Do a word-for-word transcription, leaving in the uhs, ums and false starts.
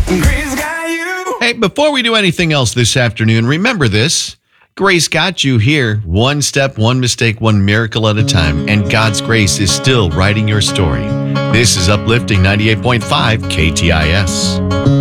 Grace got you. Hey, before we do anything else this afternoon, remember this. Grace got you here, one step, one mistake, one miracle at a time, and God's grace is still writing your story. This is Uplifting ninety-eight point five K T I S.